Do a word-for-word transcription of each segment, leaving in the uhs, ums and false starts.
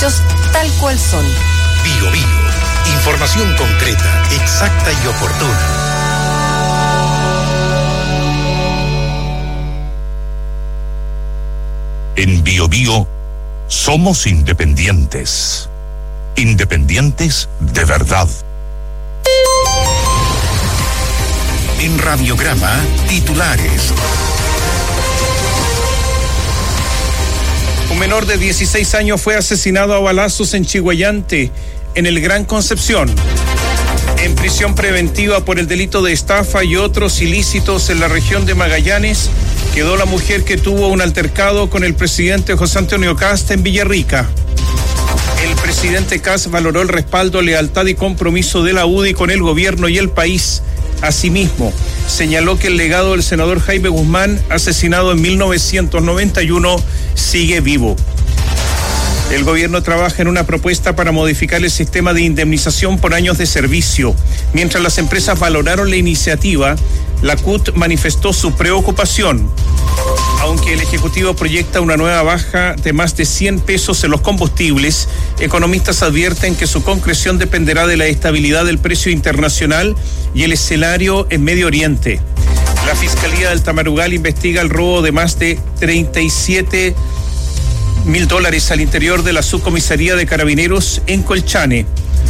tal cual son. Bio Bio. Información concreta, exacta y oportuna. En Bio Bio somos independientes. Independientes de verdad. En Radiograma, titulares. Un menor de dieciséis años fue asesinado a balazos en Chiguayante, en el Gran Concepción. En prisión preventiva por el delito de estafa y otros ilícitos en la región de Magallanes, quedó la mujer que tuvo un altercado con el presidente José Antonio Kast en Villarrica. El presidente Kast valoró el respaldo, lealtad y compromiso de la U D I con el gobierno y el país. Asimismo, señaló que el legado del senador Jaime Guzmán, asesinado en mil novecientos noventa y uno, sigue vivo. El gobierno trabaja en una propuesta para modificar el sistema de indemnización por años de servicio. Mientras las empresas valoraron la iniciativa, la C U T manifestó su preocupación. Aunque el Ejecutivo proyecta una nueva baja de más de cien pesos en los combustibles, economistas advierten que su concreción dependerá de la estabilidad del precio internacional y el escenario en Medio Oriente. La Fiscalía del Tamarugal investiga el robo de más de treinta y siete mil dólares al interior de la subcomisaría de Carabineros en Colchane.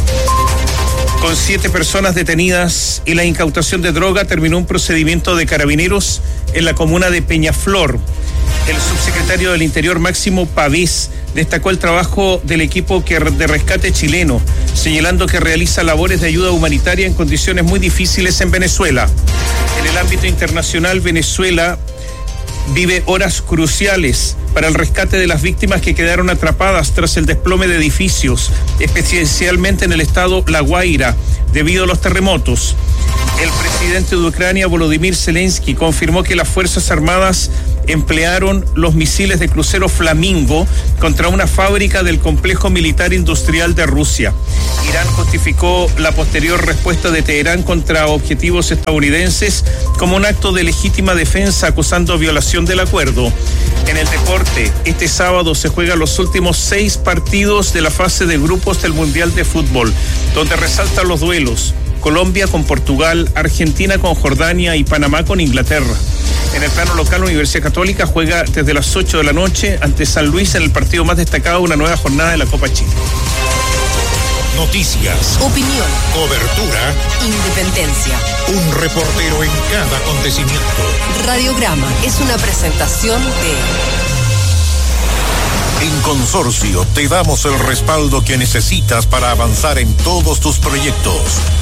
Con siete personas detenidas y la incautación de droga, terminó un procedimiento de Carabineros en la comuna de Peñaflor. El subsecretario del Interior, Máximo Pavés, destacó el trabajo del equipo de rescate chileno, señalando que realiza labores de ayuda humanitaria en condiciones muy difíciles en Venezuela. En el ámbito internacional, Venezuela vive horas cruciales para el rescate de las víctimas que quedaron atrapadas tras el desplome de edificios, especialmente en el estado La Guaira, debido a los terremotos. El presidente de Ucrania, Volodymyr Zelensky, confirmó que las Fuerzas Armadas emplearon los misiles de crucero Flamingo contra una fábrica del complejo militar industrial de Rusia. Irán justificó la posterior respuesta de Teherán contra objetivos estadounidenses como un acto de legítima defensa, acusando violación del acuerdo. En el deporte, este sábado se juegan los últimos seis partidos de la fase de grupos del Mundial de Fútbol, donde resaltan los duelos: Colombia con Portugal, Argentina con Jordania y Panamá con Inglaterra. En el plano local, Universidad Católica juega desde las ocho de la noche ante San Luis en el partido más destacado de una nueva jornada de la Copa Chile. Noticias, opinión, cobertura, independencia. Un reportero en cada acontecimiento. Radiograma es una presentación de... En Consorcio te damos el respaldo que necesitas para avanzar en todos tus proyectos.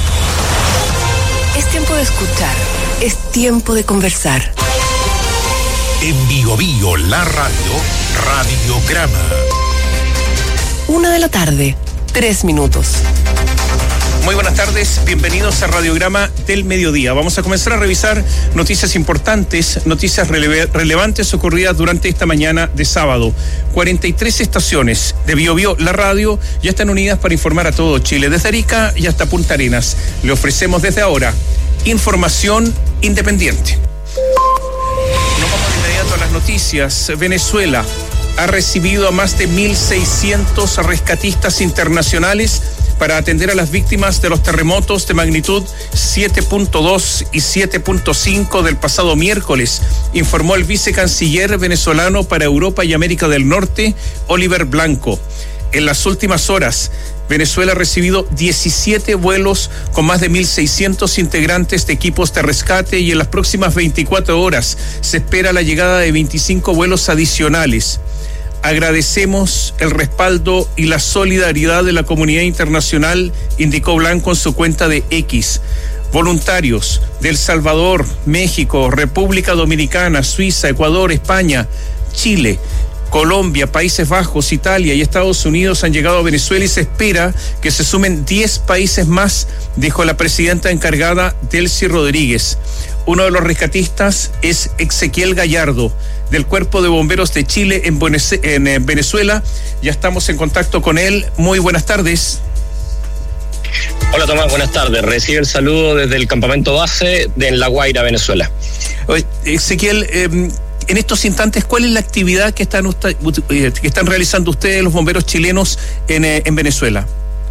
Es tiempo de escuchar, es tiempo de conversar. En Bio Bio, la radio, Radiograma. Una de la tarde, tres minutos. Muy buenas tardes, bienvenidos a Radiograma del Mediodía. Vamos a comenzar a revisar noticias importantes, noticias releve- relevantes ocurridas durante esta mañana de sábado. cuarenta y tres estaciones de Bio Bio, la radio, ya están unidas para informar a todo Chile, desde Arica y hasta Punta Arenas. Le ofrecemos desde ahora información independiente. Nos vamos de inmediato a las noticias. Venezuela ha recibido a más de mil seiscientos rescatistas internacionales para atender a las víctimas de los terremotos de magnitud siete punto dos y siete punto cinco del pasado miércoles, informó el vicecanciller venezolano para Europa y América del Norte, Oliver Blanco. En las últimas horas, Venezuela ha recibido diecisiete vuelos con más de mil seiscientos integrantes de equipos de rescate y en las próximas veinticuatro horas se espera la llegada de veinticinco vuelos adicionales. Agradecemos el respaldo y la solidaridad de la comunidad internacional, indicó Blanco en su cuenta de X. Voluntarios de El Salvador, México, República Dominicana, Suiza, Ecuador, España, Chile, Colombia, Países Bajos, Italia y Estados Unidos han llegado a Venezuela y se espera que se sumen diez países más, dijo la presidenta encargada, Delcy Rodríguez. Uno de los rescatistas es Ezequiel Gallardo, del Cuerpo de Bomberos de Chile en, Buenos, en Venezuela. Ya estamos en contacto con él. Muy buenas tardes. Hola Tomás, buenas tardes. Recibe el saludo desde el campamento base de La Guaira, Venezuela. Ezequiel, eh, en estos instantes, ¿cuál es la actividad que están, usted, que están realizando ustedes, los bomberos chilenos, en, en Venezuela?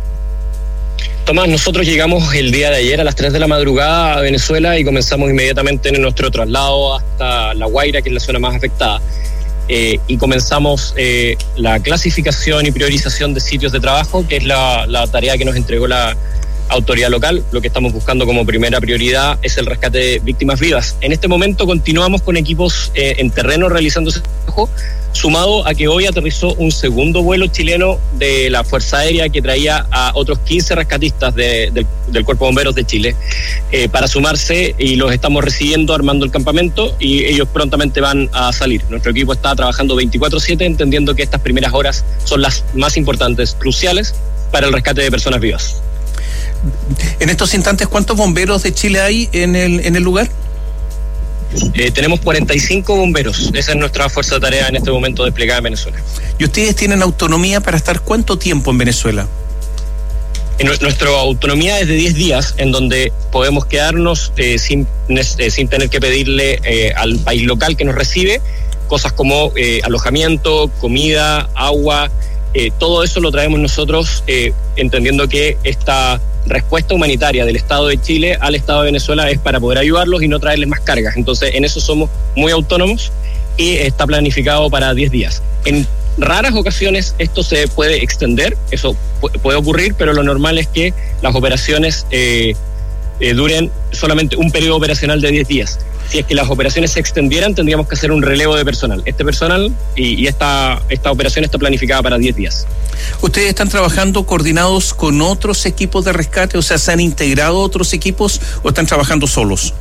Tomás, nosotros llegamos el día de ayer a las tres de la madrugada a Venezuela y comenzamos inmediatamente en nuestro traslado hasta La Guaira, que es la zona más afectada. Eh, y comenzamos eh, la clasificación y priorización de sitios de trabajo, que es la, la tarea que nos entregó la autoridad local. Lo que estamos buscando como primera prioridad es el rescate de víctimas vivas. En este momento continuamos con equipos eh, en terreno realizando ese trabajo, sumado a que hoy aterrizó un segundo vuelo chileno de la Fuerza Aérea que traía a otros quince rescatistas de, de, del Cuerpo de Bomberos de Chile eh, para sumarse, y los estamos recibiendo, armando el campamento, y ellos prontamente van a salir. Nuestro equipo está trabajando veinticuatro siete, entendiendo que estas primeras horas son las más importantes, cruciales para el rescate de personas vivas. En estos instantes, ¿cuántos bomberos de Chile hay en el, en el lugar? Eh, tenemos cuarenta y cinco bomberos. Esa es nuestra fuerza de tarea en este momento desplegada en Venezuela. ¿Y ustedes tienen autonomía para estar cuánto tiempo en Venezuela? En nuestra autonomía es de diez días, en donde podemos quedarnos eh, sin, eh, sin tener que pedirle eh, al país local que nos recibe cosas como eh, alojamiento, comida, agua. Eh, todo eso lo traemos nosotros, eh, entendiendo que esta respuesta humanitaria del Estado de Chile al Estado de Venezuela es para poder ayudarlos y no traerles más cargas. Entonces, en eso somos muy autónomos y está planificado para diez días. En raras ocasiones esto se puede extender, eso puede ocurrir, pero lo normal es que las operaciones eh, eh, duren solamente un periodo operacional de diez días. Si es que las operaciones se extendieran, tendríamos que hacer un relevo de personal. Este personal y, y esta, esta operación está planificada para diez días. ¿Ustedes están trabajando coordinados con otros equipos de rescate? O sea, ¿se han integrado otros equipos o están trabajando solos?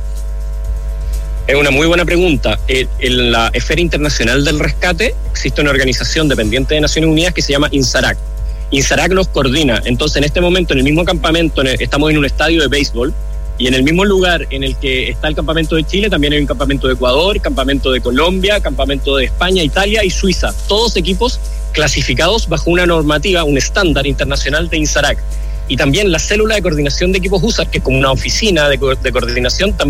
Es una muy buena pregunta. En la esfera internacional del rescate existe una organización dependiente de Naciones Unidas que se llama INSARAC. INSARAC nos coordina. Entonces, en este momento, en el mismo campamento, estamos en un estadio de béisbol, y en el mismo lugar en el que está el campamento de Chile, también hay un campamento de Ecuador, campamento de Colombia, campamento de España, Italia y Suiza. Todos equipos clasificados bajo una normativa, un estándar internacional de INSARAC. Y también la célula de coordinación de equipos U S A R, que es como una oficina de, co- de coordinación, también